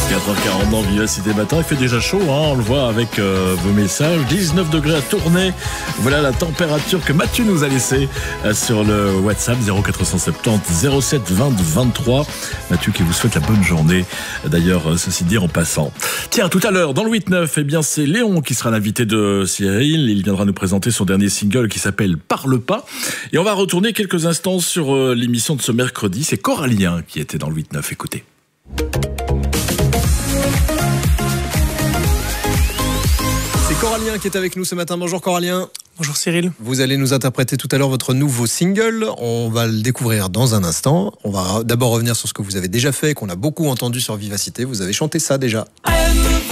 4h40 dans Vivacité Matin, il fait déjà chaud, on le voit avec vos messages. 19 degrés à Tournai, voilà la température que Mathieu nous a laissée sur le WhatsApp 0470 07 20 23. Mathieu qui vous souhaite la bonne journée, d'ailleurs ceci dit en passant. Tiens, tout à l'heure dans le 8-9, eh bien c'est Léon qui sera l'invité de Cyril. Il viendra nous présenter son dernier single qui s'appelle Parle pas. Et on va retourner quelques instants sur l'émission de ce mercredi. C'est Corallien qui était dans le 8-9, écoutez. C'est Corallien qui est avec nous ce matin. Bonjour Corallien. Bonjour Cyril. Vous allez nous interpréter tout à l'heure votre nouveau single. On va le découvrir dans un instant. On va d'abord revenir sur ce que vous avez déjà fait, qu'on a beaucoup entendu sur Vivacité. Vous avez chanté ça déjà.